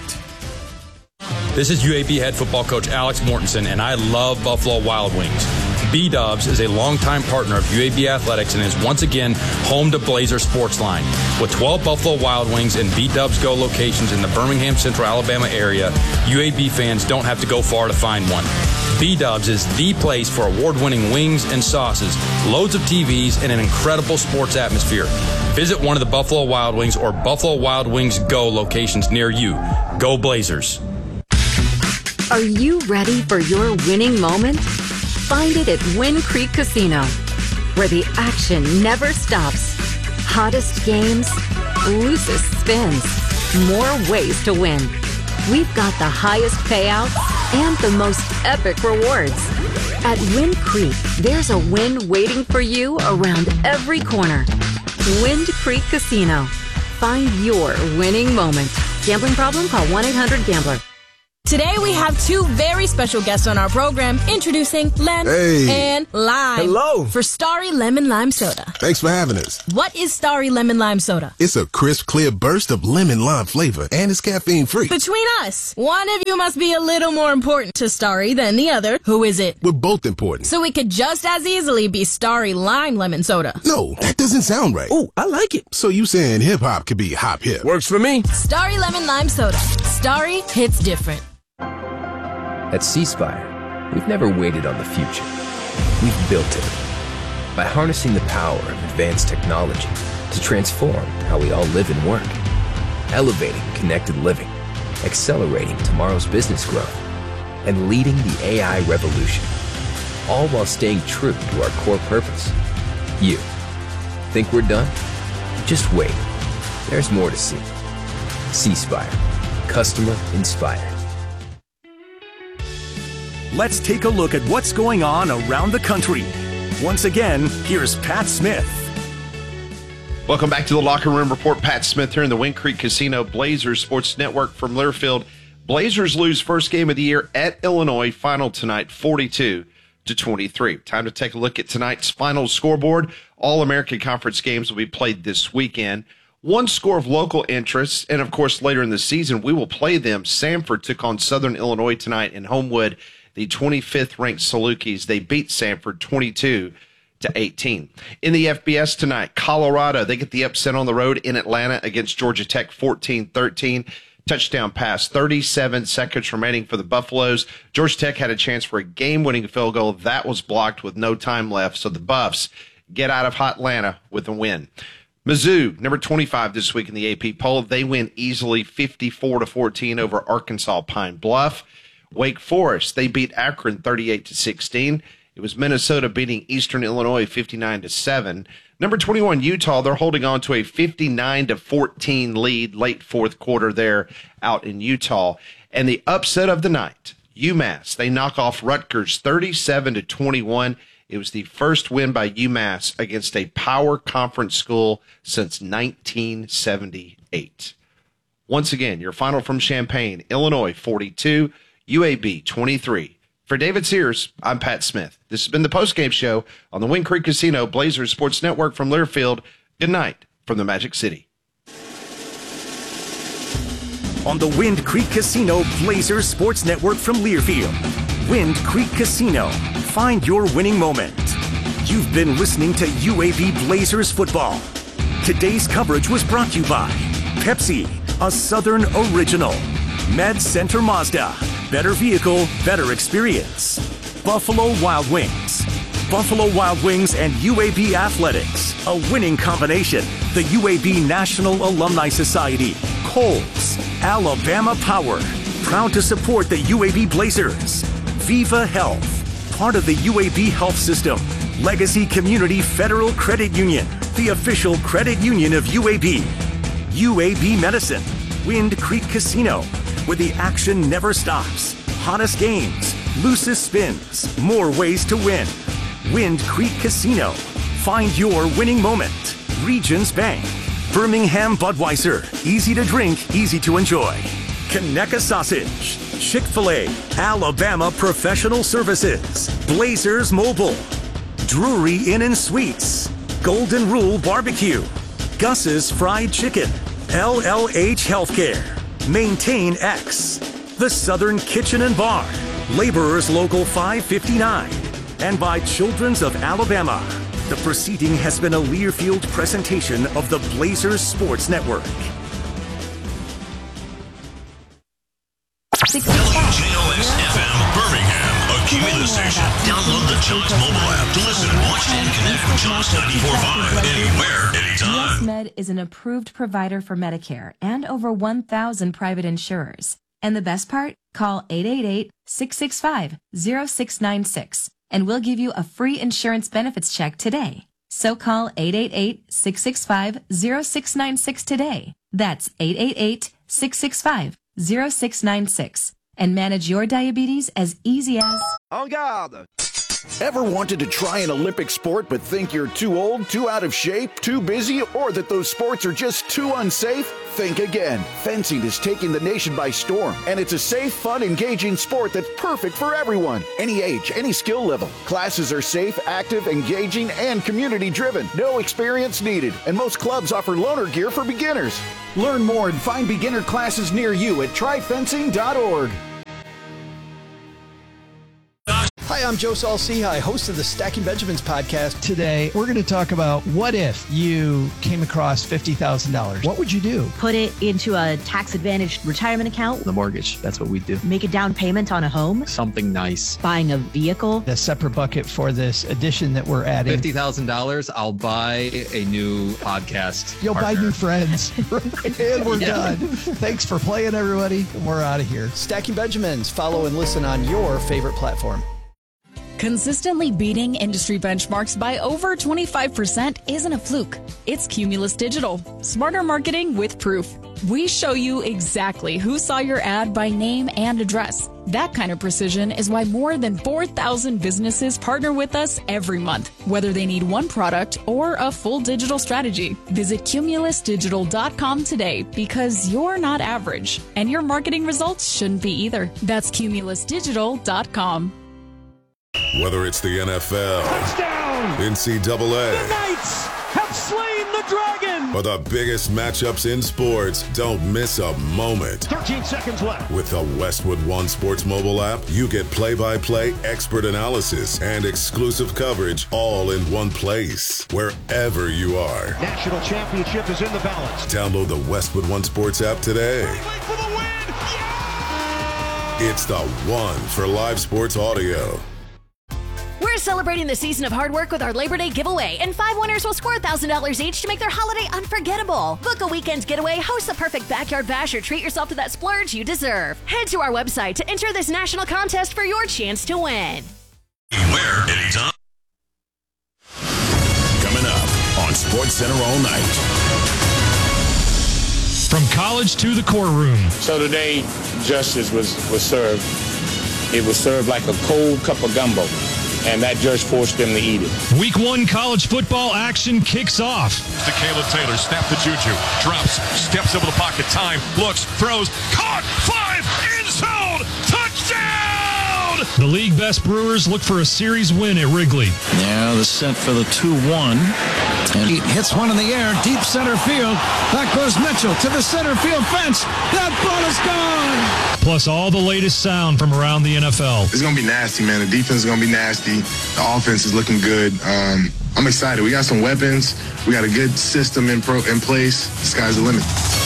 S6: This is UAB head football coach Alex Mortensen, and I love Buffalo Wild Wings. B-Dubs is a longtime partner of UAB Athletics and is once again home to Blazer Sportsline. With 12 Buffalo Wild Wings and B-Dubs Go locations in the Birmingham, Central Alabama area, UAB fans don't have to go far to find one. B-Dubs is the place for award-winning wings and sauces, loads of TVs, and an incredible sports atmosphere. Visit one of the Buffalo Wild Wings or Buffalo Wild Wings Go locations near you. Go Blazers!
S3: Are you ready for your winning moment? Find it at Wind Creek Casino, where the action never stops. Hottest games, loosest spins, more ways to win. We've got the highest payouts and the most epic rewards. At Wind Creek, there's a win waiting for you around every corner. Wind Creek Casino. Find your winning moment. Gambling problem? Call 1-800-GAMBLER.
S16: Today we have two very special guests on our program, introducing Len and Lime.
S17: Hello.
S16: For Starry Lemon Lime Soda.
S17: Thanks for having us.
S16: What is Starry Lemon Lime Soda?
S17: It's a crisp, clear burst of lemon lime flavor, and it's caffeine-free.
S16: Between us, one of you must be a little more important to Starry than the other. Who is it?
S17: We're both important.
S16: So it could just as easily be Starry Lime Lemon Soda.
S17: No, that doesn't sound right.
S15: Oh, I like it.
S17: So you saying hip-hop could be hop-hip?
S15: Works for me.
S16: Starry Lemon Lime Soda. Starry hits different.
S18: At C-Spire, we've never waited on the future. We've built it. By harnessing the power of advanced technology to transform how we all live and work. Elevating connected living, accelerating tomorrow's business growth, and leading the AI revolution. All while staying true to our core purpose. You. Think we're done? Just wait. There's more to see. C-Spire. Customer inspired.
S7: Let's take a look at what's going on around the country. Once again, here's Pat Smith.
S19: Welcome back to the Locker Room Report. Pat Smith here in the Wind Creek Casino Blazers Sports Network from Learfield. Blazers lose first game of the year at Illinois. Final tonight, 42-23. Time to take a look at tonight's final scoreboard. All American Conference games will be played this weekend. One score of local interest, and of course later in the season we will play them. Samford took on Southern Illinois tonight in Homewood. The 25th ranked Salukis, they beat Samford 22-18. In the FBS tonight, Colorado, they get the upset on the road in Atlanta against Georgia Tech 14-13. Touchdown pass, 37 seconds remaining for the Buffaloes. Georgia Tech had a chance for a game-winning field goal. That was blocked with no time left, so the Buffs get out of Atlanta with a win. Mizzou, number 25 this week in the AP poll, they win easily 54-14 over Arkansas Pine Bluff. Wake Forest, they beat Akron 38-16. It was Minnesota beating Eastern Illinois 59-7. Number 21, Utah, they're holding on to a 59-14 lead late fourth quarter there out in Utah. And the upset of the night, UMass, they knock off Rutgers 37-21. It was the first win by UMass against a power conference school since 1978. Once again, your final from Champaign, Illinois 42, UAB 23. For David Sears, I'm Pat Smith. This has been the postgame show on the Wind Creek Casino Blazers Sports Network from Learfield. Good night from the Magic City.
S7: On the Wind Creek Casino Blazers Sports Network from Learfield. Wind Creek Casino. Find your winning moment. You've been listening to UAB Blazers football. Today's coverage was brought to you by Pepsi, a Southern original. Med Center Mazda. Better vehicle, better experience. Buffalo Wild Wings. Buffalo Wild Wings and UAB Athletics. A winning combination. The UAB National Alumni Society. Kohl's. Alabama Power. Proud to support the UAB Blazers. Viva Health. Part of the UAB Health System. Legacy Community Federal Credit Union. The official credit union of UAB. UAB Medicine. Wind Creek Casino. Where the action never stops. Hottest games, loosest spins, more ways to win. Wind Creek Casino. Find your winning moment. Regions Bank. Birmingham Budweiser. Easy to drink, easy to enjoy. Conecuh Sausage. Chick-fil-A. Alabama Professional Services. Blazers Mobile. Drury Inn and Suites. Golden Rule Barbecue. Gus's Fried Chicken. LLH Healthcare. Maintain X, the Southern Kitchen and Bar, Laborers Local 559, and by Children's of Alabama. The proceeding has been a Learfield presentation of the Blazers Sports Network.
S11: WJOS-FM Birmingham, a Cumulus station. Download the Jaws mobile app to listen, watch, and connect with Jaws 94.5 anywhere, anytime.
S20: US Med is an approved provider for Medicare and over 1,000 private insurers. And the best part? Call 888-665-0696 and we'll give you a free insurance benefits check today. So call 888-665-0696 today. That's 888-665-0696 and manage your diabetes as easy as...
S21: En garde! Ever wanted to try an Olympic sport but think you're too old, too out of shape, too busy, or that those sports are just too unsafe? Think again. Fencing is taking the nation by storm, and it's a safe, fun, engaging sport that's perfect for everyone. Any age, any skill level. Classes are safe, active, engaging, and community-driven. No experience needed, and most clubs offer loaner gear for beginners. Learn more and find beginner classes near you at tryfencing.org.
S22: Hi, I'm Joe Saul-Sehy, host of the Stacking Benjamins podcast.
S23: Today, we're going to talk about what if you came across $50,000. What would you do?
S24: Put it into a tax-advantaged retirement account.
S23: The mortgage. That's what we do.
S24: Make a down payment on a home.
S23: Something nice.
S24: Buying a vehicle.
S23: A separate bucket for this addition that we're adding.
S25: $50,000, I'll buy a new podcast.
S23: You'll
S25: partner.
S23: buy new friends. And we're done. Thanks for playing, everybody. We're out of here.
S22: Stacking Benjamins. Follow and listen on your favorite platform.
S26: Consistently beating industry benchmarks by over 25% isn't a fluke. It's Cumulus Digital. Smarter marketing with proof. We show you exactly who saw your ad by name and address. That kind of precision is why more than 4,000 businesses partner with us every month, whether they need one product or a full digital strategy. Visit cumulusdigital.com today because you're not average, and your marketing results shouldn't be either. That's cumulusdigital.com.
S27: Whether it's the NFL, touchdown, NCAA,
S28: the Knights have slain the dragon,
S27: or the biggest matchups in sports, don't miss a moment.
S28: 13 seconds left.
S27: With the Westwood One Sports mobile app, you get play-by-play expert analysis and exclusive coverage all in one place, wherever you are.
S28: National championship is in the balance.
S27: Download the Westwood One Sports app today.
S28: For the win! Yeah!
S27: It's the one for live sports audio.
S29: We're celebrating the season of hard work with our Labor Day giveaway, and 5 winners will score $1,000 each to make their holiday unforgettable. Book a weekend getaway, host the perfect backyard bash, or treat yourself to that splurge you deserve. Head to our website to enter this national contest for your chance to win.
S11: Anywhere, anytime. Coming up on SportsCenter all night.
S30: From college to the courtroom.
S31: So today, justice was served. It was served like a cold cup of gumbo. And that judge forced them to eat it.
S30: Week 1 college football action kicks off.
S11: To Caleb Taylor, snap to Juju, drops, steps over the pocket, time, looks, throws, caught, 5, end zone, touchdown!
S30: The league best Brewers look for a series win at Wrigley.
S32: Yeah, the set for the 2-1. And he hits one in the air, deep center field. Back goes Mitchell to the center field fence. That ball is gone!
S30: Plus all the latest sound from around the NFL.
S33: It's going to be nasty, man. The defense is going to be nasty. The offense is looking good. I'm excited. We got some weapons. We got a good system in place. The sky's the limit.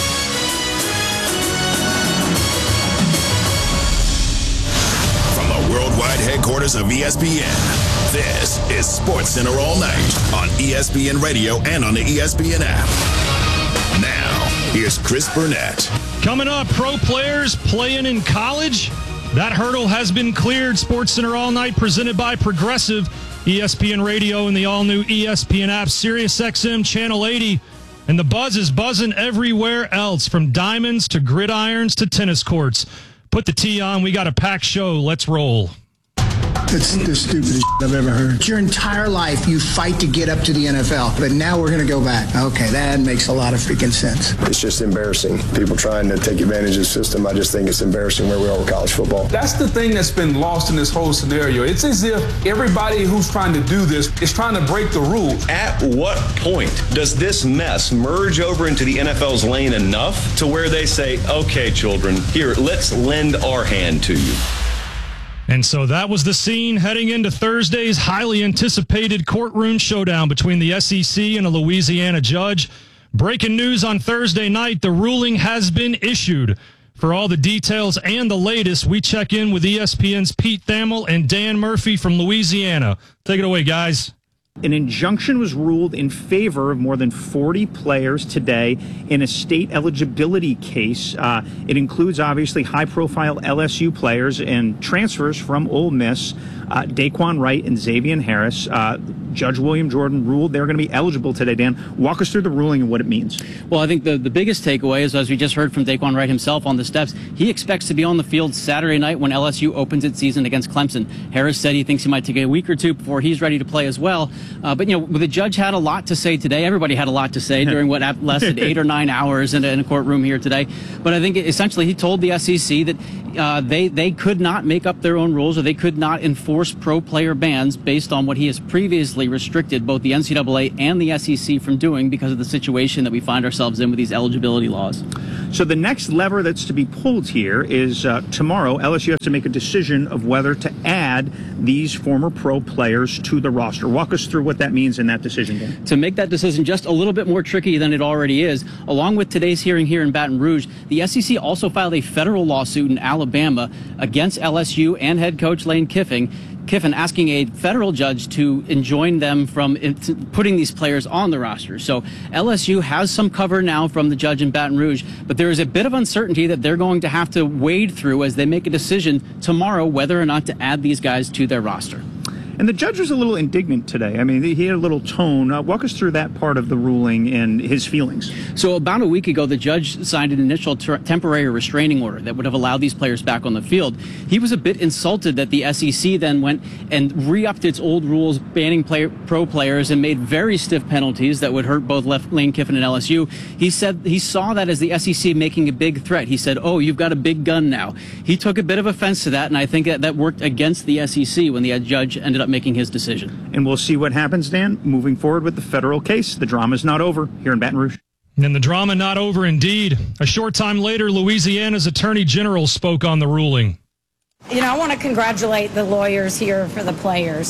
S11: From the worldwide headquarters of ESPN, this is SportsCenter all night on ESPN Radio and on the ESPN app. Now, here's Chris Burnett.
S30: Coming up, pro players playing in college. That hurdle has been cleared. SportsCenter all night presented by Progressive, ESPN Radio and the all-new ESPN app, SiriusXM Channel 80. And the buzz is buzzing everywhere else, from diamonds to gridirons to tennis courts. Put the tee on. We got a packed show. Let's roll.
S34: It's the stupidest I've ever heard. Your entire life, you fight to get up to the NFL, but now we're going to go back. Okay, that makes a lot of freaking sense.
S35: It's just embarrassing. People trying to take advantage of the system. I just think it's embarrassing where we are with college football.
S36: That's the thing that's been lost in this whole scenario. It's as if everybody who's trying to do this is trying to break the rules.
S37: At what point does this mess merge over into the NFL's lane enough to where they say, okay, children, here, let's lend our hand to you?
S30: And so that was the scene heading into Thursday's highly anticipated courtroom showdown between the SEC and a Louisiana judge. Breaking news on Thursday night, the ruling has been issued. For all the details and the latest, we check in with ESPN's Pete Thamel and Dan Murphy from Louisiana. Take it away, guys.
S38: An injunction was ruled in favor of more than 40 players today in a state eligibility case. It includes, obviously, high-profile LSU players and transfers from Ole Miss. Daquan Wright and Xavier Harris. Judge William Jordan ruled they're going to be eligible today. Dan, walk us through the ruling and what it means.
S1: Well, I think the biggest takeaway is, as we just heard from Daquan Wright himself on the steps, he expects to be on the field Saturday night when LSU opens its season against Clemson. Harris said he thinks he might take a week or two before he's ready to play as well. But, the judge had a lot to say today. Everybody had a lot to say during what lasted 8 or 9 hours in a courtroom here today. But I think essentially he told the SEC that they could not make up their own rules, or they could not enforce pro player bans based on what he has previously restricted both the NCAA and the SEC from doing because of the situation that we find ourselves in with these eligibility laws.
S38: So the next lever that's to be pulled here is tomorrow LSU has to make a decision of whether to add these former pro players to the roster. Walk us through what that means in that decision, Dan.
S1: To make that decision just a little bit more tricky than it already is, along with today's hearing here in Baton Rouge, the SEC also filed a federal lawsuit in Alabama against LSU and head coach Lane Kiffin asking a federal judge to enjoin them from putting these players on the roster. So LSU has some cover now from the judge in Baton Rouge, but there is a bit of uncertainty that they're going to have to wade through as they make a decision tomorrow whether or not to add these guys to their roster.
S38: And the judge was a little indignant today. I mean, he had a little tone. Walk us through that part of the ruling and his feelings.
S1: So about a week ago, the judge signed an initial temporary restraining order that would have allowed these players back on the field. He was a bit insulted that the SEC then went and re-upped its old rules banning pro players and made very stiff penalties that would hurt both Lane Kiffin and LSU. He said he saw that as the SEC making a big threat. He said, "Oh, you've got a big gun now." He took a bit of offense to that, and I think that worked against the SEC when the judge ended up making his decision.
S38: And we'll see what happens, Dan, moving forward with the federal case. The drama's not over here in Baton Rouge.
S30: And the drama not over indeed. A short time later, Louisiana's Attorney General spoke on the ruling.
S2: I want to congratulate the lawyers here for the players.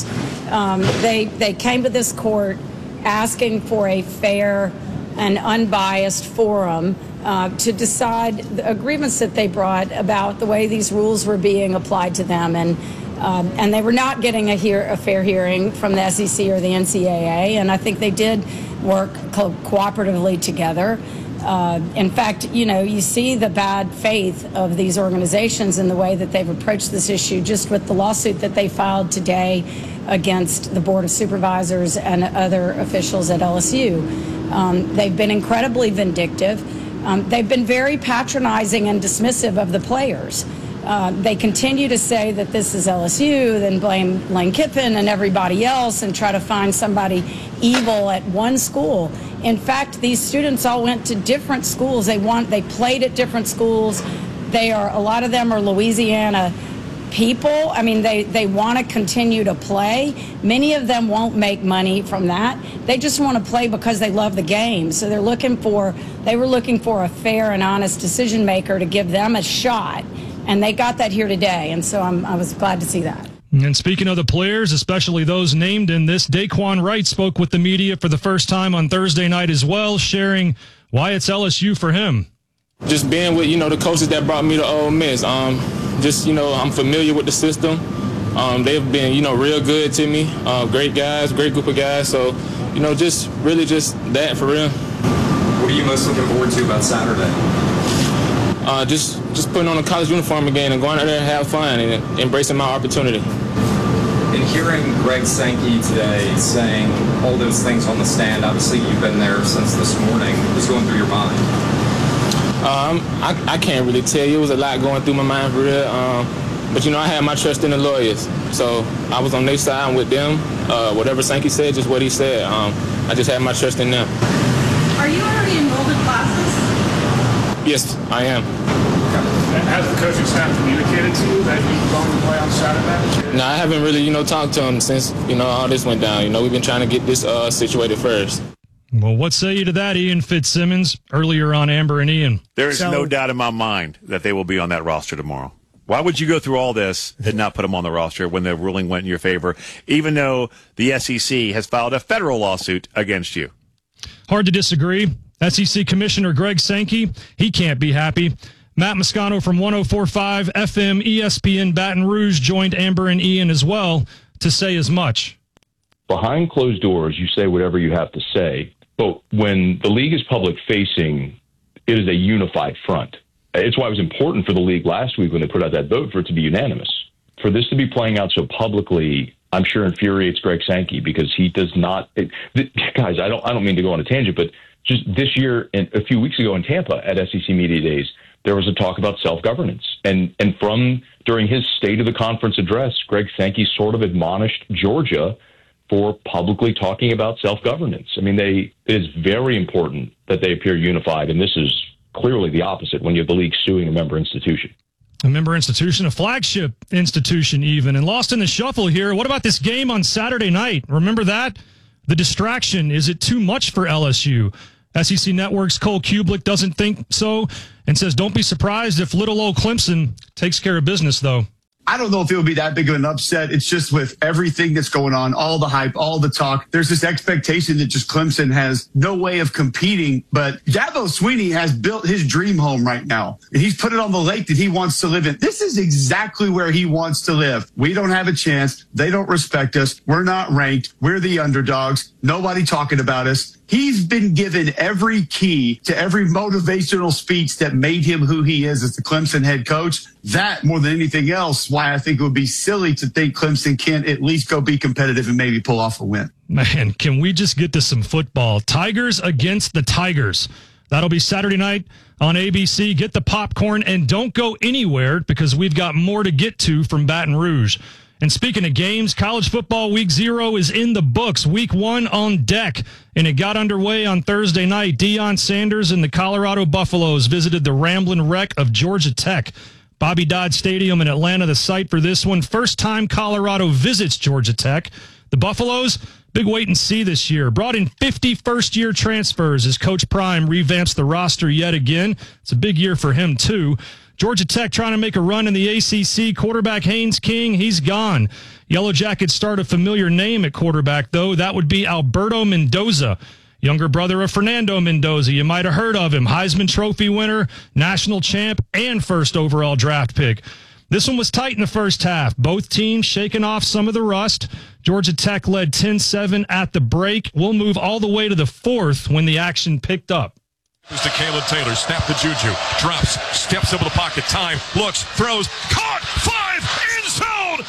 S2: They came to this court asking for a fair and unbiased forum to decide the agreements that they brought about the way these rules were being applied to them. And they were not getting a fair hearing from the SEC or the NCAA, and I think they did work cooperatively together. In fact, you see the bad faith of these organizations in the way that they've approached this issue just with the lawsuit that they filed today against the Board of Supervisors and other officials at LSU. They've been incredibly vindictive. They've been very patronizing and dismissive of the players. They continue to say that this is LSU, then blame Lane Kiffin and everybody else and try to find somebody evil at one school. In fact, these students all went to different schools. They played at different schools. A lot of them are Louisiana people. I mean, they want to continue to play. Many of them won't make money from that. They just want to play because they love the game. So they were looking for a fair and honest decision maker to give them a shot. And they got that here today, and so I was glad to see that.
S30: And speaking of the players, especially those named in this, Daquan Wright spoke with the media for the first time on Thursday night as well, sharing why it's LSU for him.
S31: Just being with, the coaches that brought me to Ole Miss. I'm familiar with the system. They've been, real good to me. Great guys, great group of guys. So, just that for real.
S3: What are you most looking forward to about Saturday?
S31: Just putting on a college uniform again and going out there and have fun and embracing my opportunity.
S3: And hearing Greg Sankey today saying all those things on the stand, obviously you've been there since this morning. What's going through your mind?
S31: I can't really tell you. It was a lot going through my mind for real. But, I had my trust in the lawyers. So I was on their side with them. Whatever Sankey said, just what he said. I just had my trust in them.
S4: Are you already enrolled in classes?
S31: Yes, I am.
S5: Has the coaching staff communicated to you that you're going to play on Saturday?
S31: No, I haven't really, talked to them since, all this went down. We've been trying to get this situated first.
S30: Well, what say you to that, Ian Fitzsimmons, earlier on Amber and Ian?
S6: There is no doubt in my mind that they will be on that roster tomorrow. Why would you go through all this and not put them on the roster when the ruling went in your favor, even though the SEC has filed a federal lawsuit against you?
S30: Hard to disagree. SEC Commissioner Greg Sankey, he can't be happy. Matt Moscano from 104.5 FM ESPN Baton Rouge joined Amber and Ian as well to say as much.
S7: Behind closed doors, you say whatever you have to say, but when the league is public-facing, it is a unified front. It's why it was important for the league last week when they put out that vote for it to be unanimous. for this to be playing out so publicly, I'm sure infuriates Greg Sankey, because he does not. Guys, I don't mean to go on a tangent, but just this year and a few weeks ago in Tampa at SEC Media Days, there was a talk about self-governance. And from during his State of the Conference address, Greg Sankey sort of admonished Georgia for publicly talking about self-governance. I mean, it is very important that they appear unified, and this is clearly the opposite when you have the league suing a member institution.
S30: A member institution, a flagship institution even. And lost in the shuffle here, what about this game on Saturday night? Remember that? The distraction, is it too much for LSU? SEC Network's Cole Kublik doesn't think so and says don't be surprised if little old Clemson takes care of business, though.
S8: I don't know if it would be that big of an upset. It's just with everything that's going on, all the hype, all the talk, there's this expectation that just Clemson has no way of competing. But Dabo Swinney has built his dream home right now, and he's put it on the lake that he wants to live in. This is exactly where he wants to live. We don't have a chance. They don't respect us. We're not ranked. We're the underdogs. Nobody talking about us. He's been given every key to every motivational speech that made him who he is as the Clemson head coach. That, more than anything else, why I think it would be silly to think Clemson can't at least go be competitive and maybe pull off a win.
S30: Man, can we just get to some football? Tigers against the Tigers. That'll be Saturday night on ABC. Get the popcorn and don't go anywhere, because we've got more to get to from Baton Rouge. And speaking of games, college football week 0 is in the books. Week 1 on deck, and it got underway on Thursday night. Deion Sanders and the Colorado Buffaloes visited the Ramblin' Wreck of Georgia Tech. Bobby Dodd Stadium in Atlanta, the site for this one. First time Colorado visits Georgia Tech. The Buffaloes, big wait and see this year. Brought in 50 first-year transfers as Coach Prime revamps the roster yet again. It's a big year for him, too. Georgia Tech trying to make a run in the ACC. Quarterback Haynes King, he's gone. Yellow Jackets start a familiar name at quarterback, though. That would be Alberto Mendoza, younger brother of Fernando Mendoza. You might have heard of him. Heisman Trophy winner, national champ, and first overall draft pick. This one was tight in the first half. Both teams shaking off some of the rust. Georgia Tech led 10-7 at the break. We'll move all the way to the fourth when the action picked up.
S9: Here's to Caleb Taylor. Snap to Juju. Drops. Steps into the pocket. Time. Looks. Throws. Caught. 5. End zone.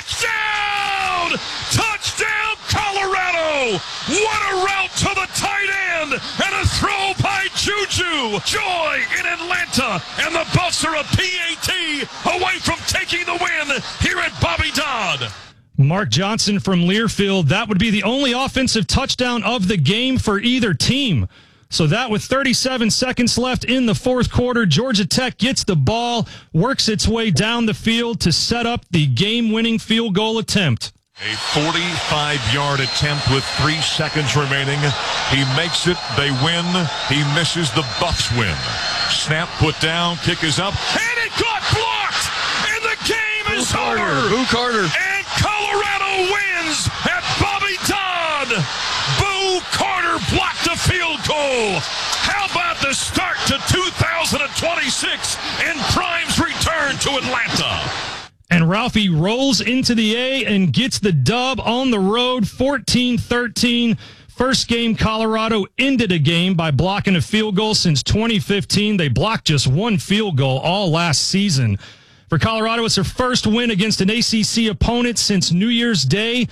S9: Touchdown. Touchdown, Colorado. What a route to the tight end. And a throw by Juju. Joy in Atlanta. And the Buffs are a PAT away from taking the win here at Bobby Dodd.
S30: Mark Johnson from Learfield. That would be the only offensive touchdown of the game for either team. So that with 37 seconds left in the fourth quarter, Georgia Tech gets the ball, works its way down the field to set up the game-winning field goal attempt.
S9: A 45-yard attempt with 3 seconds remaining. He makes it. They win. He misses. The Buffs win. Snap put down. Kick is up. And it got blocked. And the game is over.
S10: Boo Carter.
S9: And Colorado wins at Bobby Dodd. Boo Carter blocked a field goal. How about the start to 2026 and Prime's return to Atlanta?
S30: And Ralphie rolls into the A and gets the dub on the road, 14-13. First game Colorado ended a game by blocking a field goal since 2015. They blocked just one field goal all last season. For Colorado, it's their first win against an ACC opponent since New Year's Day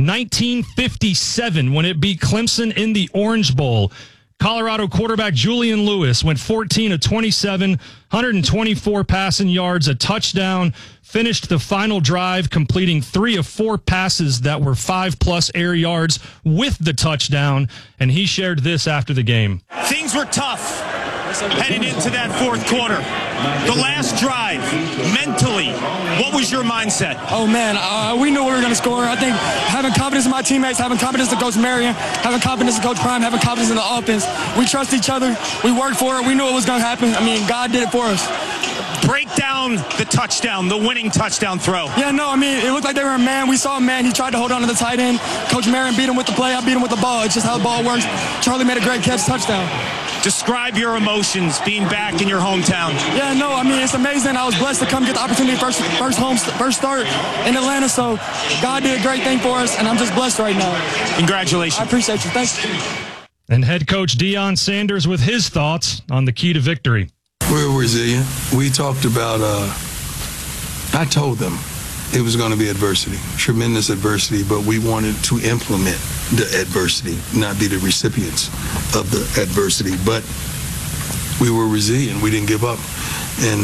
S30: 1957 when it beat Clemson in the Orange Bowl. Colorado quarterback Julian Lewis went 14 of 27, 124 passing yards, a touchdown, finished the final drive completing 3 of 4 passes that were 5+ air yards with the touchdown, and he shared this after the game.
S12: Things were tough heading into that fourth quarter. The last drive, mentally, what was your mindset?
S13: Oh, man, we knew we were going to score. I think having confidence in my teammates, having confidence in Coach Marion, having confidence in Coach Prime, having confidence in the offense. We trust each other. We worked for it. We knew it was going to happen. I mean, God did it for us.
S12: Break down the touchdown, the winning touchdown throw.
S13: Yeah, no, I mean, it looked like they were a man. We saw a man. He tried to hold on to the tight end. Coach Marion beat him with the play. I beat him with the ball. It's just how the ball works. Charlie made a great catch, touchdown.
S12: Describe your emotions being back in your hometown.
S13: Yeah, no, I mean, it's amazing. I was blessed to come get the opportunity first start in Atlanta. So God did a great thing for us, and I'm just blessed right now.
S12: Congratulations.
S13: I appreciate you. Thanks.
S30: And head coach Deion Sanders with his thoughts on the key to victory.
S10: We're resilient. We talked about, I told them, it was going to be adversity, tremendous adversity, but we wanted to implement the adversity, not be the recipients of the adversity. But we were resilient. We didn't give up. And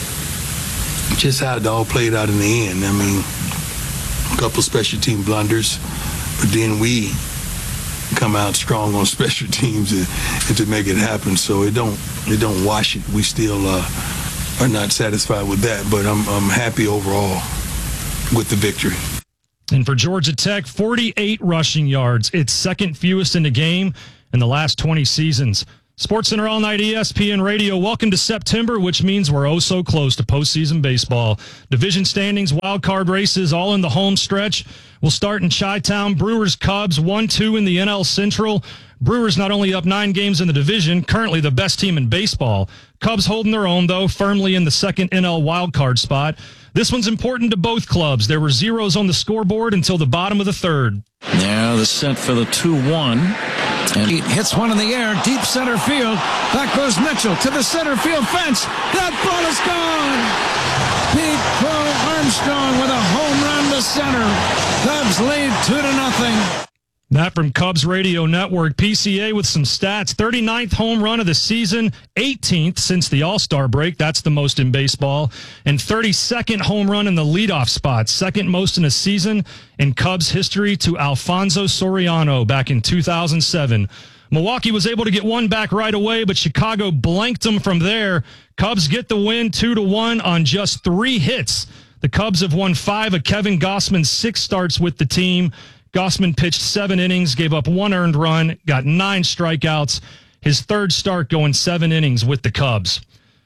S10: just how it all played out in the end. I mean, a couple special team blunders, but then we come out strong on special teams and to make it happen. So it don't wash it. We still are not satisfied with that, but I'm happy overall with the victory.
S30: And for Georgia Tech, 48 rushing yards. It's second fewest in the game in the last 20 seasons. SportsCenter All Night, ESPN Radio. Welcome to September, which means we're oh so close to postseason baseball. Division standings, wild card races, all in the home stretch. We'll start in Chi-Town. Brewers, Cubs, 1-2 in the NL Central. Brewers not only up 9 games in the division, currently the best team in baseball. Cubs holding their own, though, firmly in the second NL wildcard spot. This one's important to both clubs. There were zeros on the scoreboard until the bottom of the third.
S14: Now the set for the 2-1. And he hits one in the air, deep center field. Back goes Mitchell to the center field fence. That ball is gone. Pete Crow Armstrong with a home run to center. Cubs lead 2-0.
S30: That from Cubs Radio Network. PCA with some stats. 39th home run of the season, 18th since the All-Star break. That's the most in baseball. And 32nd home run in the leadoff spot, second most in a season in Cubs history to Alfonso Soriano back in 2007. Milwaukee was able to get one back right away, but Chicago blanked them from there. Cubs get the win 2-1 on just 3 hits. The Cubs have won 5 of Kevin Gossman's 6 starts with the team. Gossman pitched 7 innings, gave up 1 earned run, got 9 strikeouts. His third start going 7 innings with the Cubs.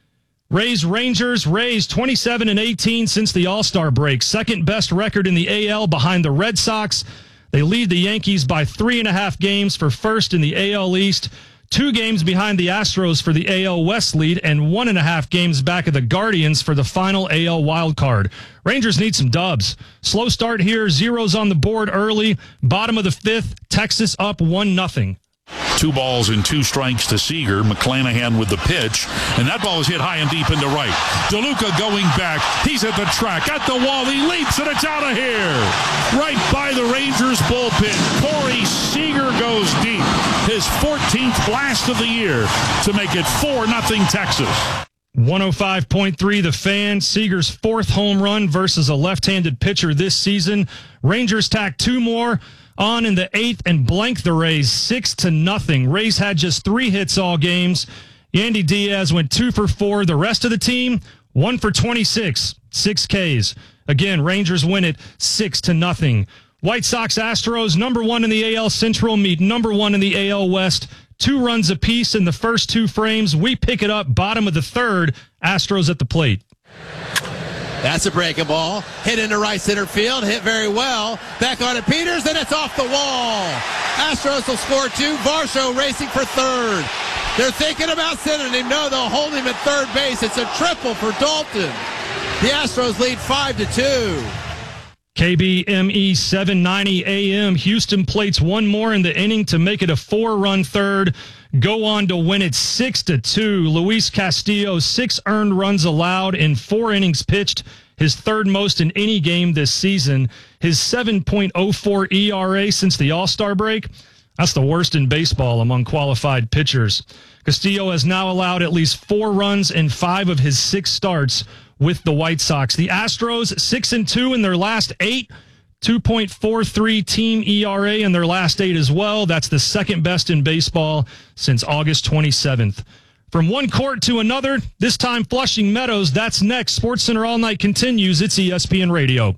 S30: Rangers 27-18 since the All-Star break. Second best record in the AL behind the Red Sox. They lead the Yankees by 3.5 games for first in the AL East. 2 games behind the Astros for the AL West lead, and 1.5 games back of the Guardians for the final AL wildcard. Rangers need some dubs. Slow start here, zeros on the board early. Bottom of the 5th, Texas up 1-0.
S9: 2 balls and 2 strikes to Seager. McClanahan with the pitch, and that ball is hit high and deep into right. DeLuca going back. He's at the track, at the wall. He leaps, and it's out of here. Right by the Rangers bullpen. Corey Seager goes deep. His 14th blast of the year to make it 4-0 Texas.
S30: 105.3 The Fan. Seager's 4th home run versus a left-handed pitcher this season. Rangers tack 2 more on in the 8th and blank the Rays 6-0. Rays had just 3 hits all games. Yandy Diaz went 2 for 4. The rest of the team, 1 for 26, 6 Ks. Again, Rangers win it 6-0. White Sox Astros, number 1 in the AL Central, meet number 1 in the AL West. 2 runs apiece in the first 2 frames. We pick it up bottom of the 3rd. Astros at the plate.
S15: That's a breaking ball. Hit into right center field. Hit very well. Back on it, Peters, and it's off the wall. Astros will score 2. Varsho racing for 3rd. They're thinking about sending him. No, they'll hold him at 3rd base. It's a triple for Dalton. The Astros lead 5-2.
S30: KBME 790 AM. Houston plates 1 more in the inning to make it a 4-run 3rd. Go on to win it 6-2. Luis Castillo, 6 earned runs allowed in 4 innings pitched, his 3rd most in any game this season. His 7.04 ERA since the All-Star break, that's the worst in baseball among qualified pitchers. Castillo has now allowed at least 4 runs in 5 of his 6 starts with the White Sox. The Astros 6-2 in their last 8. 2.43 team ERA in their last 8 as well. That's the 2nd best in baseball since August 27th. From one court to another, this time Flushing Meadows. That's next. SportsCenter All Night continues. It's ESPN Radio.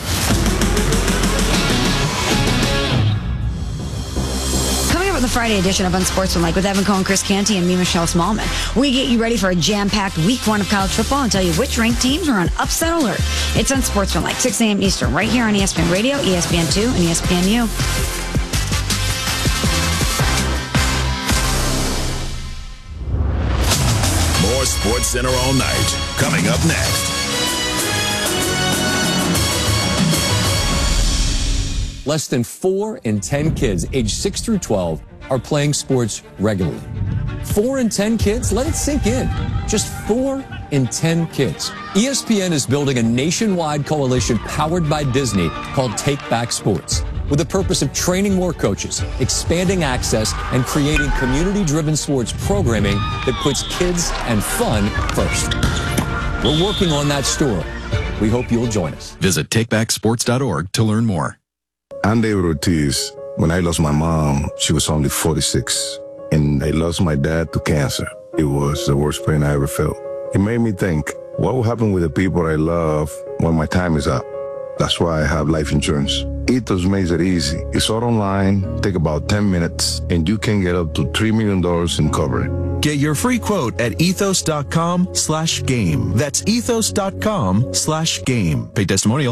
S16: The Friday edition of Unsportsmanlike with Evan Cohen, Chris Canty, and me, Michelle Smallman. We get you ready for a jam-packed week 1 of college football and tell you which ranked teams are on upset alert. It's Unsportsmanlike, 6 a.m. Eastern, right here on ESPN Radio, ESPN2, and ESPNU.
S11: More SportsCenter All Night coming up next.
S17: Less than 4 in 10 kids aged 6 through 12 are playing sports regularly. 4 in 10 kids, let it sink in. Just 4 in 10 kids. ESPN is building a nationwide coalition powered by Disney called Take Back Sports, with the purpose of training more coaches, expanding access, and creating community-driven sports programming that puts kids and fun first. We're working on that story. We hope you'll join us.
S18: Visit takebacksports.org to learn more.
S19: I'm David Ortiz. When I lost my mom, she was only 46, and I lost my dad to cancer. It was the worst pain I ever felt. It made me think, what will happen with the people I love when my time is up? That's why I have life insurance. Ethos makes it easy. It's all online, take about 10 minutes, and you can get up to $3 million in coverage.
S18: Get your free quote at ethos.com/game. That's ethos.com/game. Pay testimonial.